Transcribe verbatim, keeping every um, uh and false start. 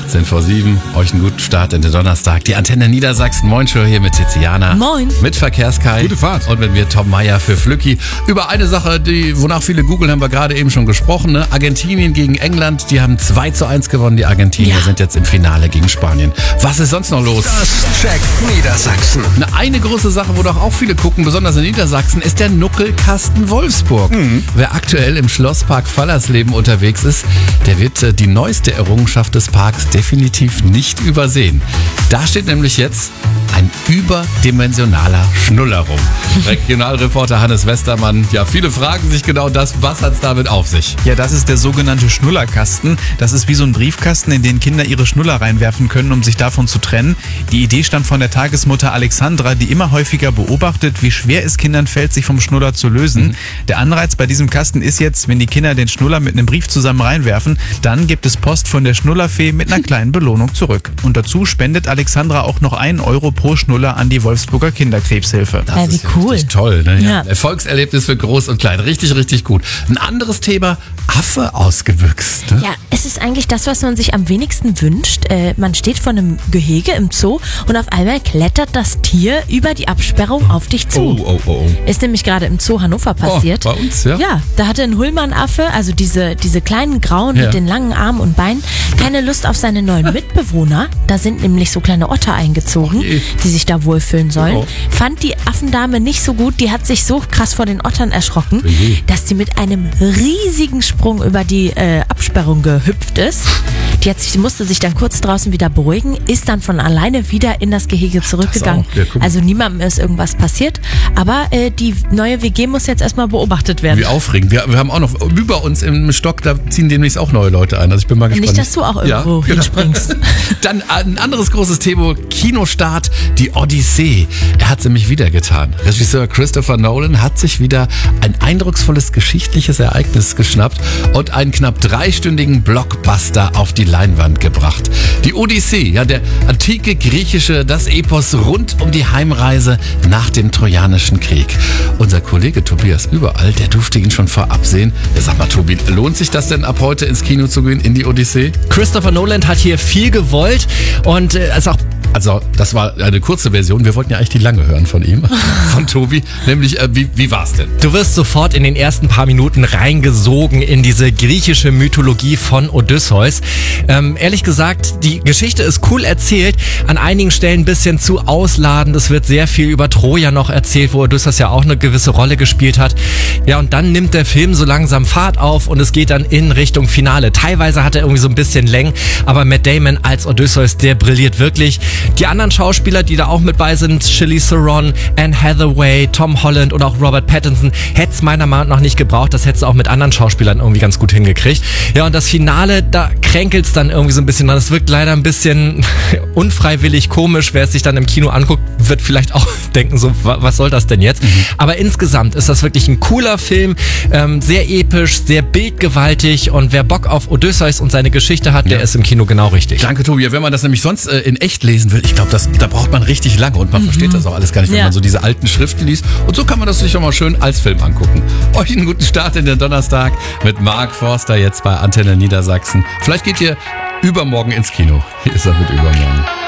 achtzehn vor sieben. Euch einen guten Start in den Donnerstag. Die Antenne Niedersachsen Morningshow hier mit Tiziana. Moin. Mit Verkehrskai. Gute Fahrt. Und mit mir Tom Meyer für Flücki. Über eine Sache, die, wonach viele googeln, haben wir gerade eben schon gesprochen. Ne? Argentinien gegen England. Die haben zwei zu eins gewonnen. Die Argentinier Ja. sind jetzt im Finale gegen Spanien. Was ist sonst noch los? Das checkt Niedersachsen. Eine, eine große Sache, wo doch auch viele gucken, besonders in Niedersachsen, ist der Nuckelkasten Wolfsburg. Mhm. Wer aktuell im Schlosspark Fallersleben unterwegs ist, der wird äh, die neueste Errungenschaft des Parks definitiv nicht übersehen. Da steht nämlich jetzt ein überdimensionaler Schnuller rum. Regionalreporter Hannes Westermann. Ja, viele fragen sich genau das, was hat's damit auf sich? Ja, das ist der sogenannte Schnullerkasten. Das ist wie so ein Briefkasten, in den Kinder ihre Schnuller reinwerfen können, um sich davon zu trennen. Die Idee stammt von der Tagesmutter Alexandra, die immer häufiger beobachtet, wie schwer es Kindern fällt, sich vom Schnuller zu lösen. Mhm. Der Anreiz bei diesem Kasten ist jetzt, wenn die Kinder den Schnuller mit einem Brief zusammen reinwerfen, dann gibt es Post von der Schnullerfee mit einer kleinen Belohnung zurück. Und dazu spendet Alexandra auch noch einen Euro pro Schnuller an die Wolfsburger Kinderkrebshilfe. Das Ja, wie ist cool. richtig toll. Ne? Ja. Ja. Erfolgserlebnis für Groß und Klein. Richtig, richtig gut. Ein anderes Thema, Affe ausgebüxt. Ne? Ja, es ist eigentlich das, was man sich am wenigsten wünscht. Äh, man steht vor einem Gehege im Zoo und auf einmal klettert das Tier über die Absperrung auf dich zu. Oh, oh, oh. Ist nämlich gerade im Zoo Hannover passiert. Oh, bei uns, ja? Ja, da hatte ein Hullmann-Affe, also diese, diese kleinen Grauen Ja. mit den langen Armen und Beinen, keine Lust auf seine neuen Mitbewohner. Da sind nämlich so kleine Otter eingezogen, je. die sich da wohlfühlen sollen. Oh. Fand die Affendame nicht so gut, die hat sich so krass vor den Ottern erschrocken, Oh je. dass die mit einem riesigen Sprung über die äh, Absperrung gehüpft ist. Die, hat sich, die musste sich dann kurz draußen wieder beruhigen, ist dann von alleine wieder in das Gehege zurückgegangen. auch. Ja, guck mal. Also niemandem ist irgendwas passiert, aber äh, die neue W G muss jetzt erstmal beobachtet werden. Wie aufregend. Wir, wir haben auch noch über uns im Stock, da ziehen demnächst auch neue Leute ein. Also ich bin mal gespannt. Nicht, dass du auch irgendwo Ja, genau. hinspringst. Dann ein anderes großes Thema, Kinostart, die Odyssee. Er hat sie nämlich wieder getan. Regisseur Christopher Nolan hat sich wieder ein eindrucksvolles geschichtliches Ereignis geschnappt und einen knapp dreistündigen Blockbuster auf die Leinwand gebracht. Die Odyssee, ja, der antike griechische, das Epos rund um die Heimreise nach dem Trojanischen Krieg. Unser Kollege Tobias Überall, der durfte ihn schon vorab sehen. Ja, sag mal, Tobi, lohnt sich das denn ab heute ins Kino zu gehen, in die Odyssee? Christopher Nolan hat hier viel gewollt und äh, es auch Also, das war eine kurze Version. Wir wollten ja eigentlich die lange hören von ihm, von Tobi. Nämlich, äh, wie, wie war's denn? Du wirst sofort in den ersten paar Minuten reingesogen in diese griechische Mythologie von Odysseus. Ähm, ehrlich gesagt, die Geschichte ist cool erzählt, an einigen Stellen ein bisschen zu ausladend. Es wird sehr viel über Troja noch erzählt, wo Odysseus ja auch eine gewisse Rolle gespielt hat. Ja, und dann nimmt der Film so langsam Fahrt auf und es geht dann in Richtung Finale. Teilweise hat er irgendwie so ein bisschen Längen, aber Matt Damon als Odysseus, der brilliert wirklich. Die anderen Schauspieler, die da auch mit bei sind, Charlize Theron, Anne Hathaway, Tom Holland oder auch Robert Pattinson, hätte es meiner Meinung nach nicht gebraucht. Das hätte es auch mit anderen Schauspielern irgendwie ganz gut hingekriegt. Ja, und das Finale, da kränkelt es dann irgendwie so ein bisschen dran. Es wirkt leider ein bisschen unfreiwillig komisch. Wer es sich dann im Kino anguckt, wird vielleicht auch denken, so, was soll das denn jetzt? Mhm. Aber insgesamt ist das wirklich ein cooler Film, ähm, sehr episch, sehr bildgewaltig und wer Bock auf Odysseus und seine Geschichte hat, der Ja. ist im Kino genau richtig. Danke, Tobi. Wenn man das nämlich sonst äh, in echt lesen will, ich glaube, da braucht man richtig lange und man versteht das auch alles gar nicht, wenn Ja. man so diese alten Schriften liest. Und so kann man das sich schon mal schön als Film angucken. Euch einen guten Start in den Donnerstag mit Mark Forster jetzt bei Antenne Niedersachsen. Vielleicht geht ihr übermorgen ins Kino. Hier ist er mit übermorgen.